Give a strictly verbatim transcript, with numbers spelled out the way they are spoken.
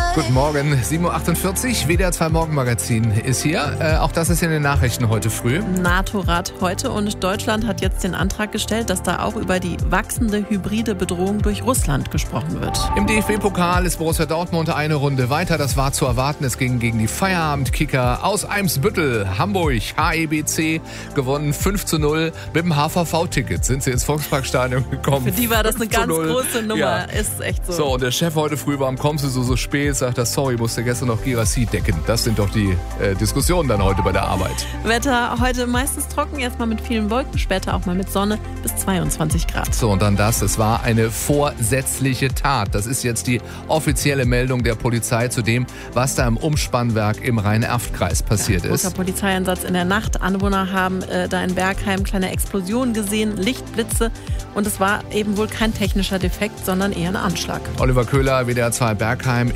Guten Morgen, sieben Uhr achtundvierzig, W D R zwei Morgenmagazin ist hier. Äh, auch das ist in den Nachrichten heute früh. NATO-Rat heute und Deutschland hat jetzt den Antrag gestellt, dass da auch über die wachsende hybride Bedrohung durch Russland gesprochen wird. Im D F B-Pokal ist Borussia Dortmund eine Runde weiter. Das war zu erwarten. Es ging gegen die Feierabendkicker aus Eimsbüttel. Hamburg, H E B C, gewonnen fünf zu null. Mit dem H V V-Ticket sind sie ins Volksparkstadion gekommen. Für die war das eine ganz große Nummer. Ja. Ist echt so. So, und der Chef heute früh, warum kommst du so, so spät? Sagt er, sorry, musste gestern noch Girassi decken. Das sind doch die äh, Diskussionen dann heute bei der Arbeit. Wetter heute meistens trocken, erstmal mit vielen Wolken, später auch mal mit Sonne bis zweiundzwanzig Grad. So, und dann das. Es war eine vorsätzliche Tat. Das ist jetzt die offizielle Meldung der Polizei zu dem, was da im Umspannwerk im Rhein-Erft-Kreis passiert ja, großer ist. Polizeieinsatz in der Nacht. Anwohner haben äh, da in Bergheim kleine Explosionen gesehen, Lichtblitze. Und es war eben wohl kein technischer Defekt, sondern eher ein Anschlag. Oliver Köhler, W D R zwei Bergheim.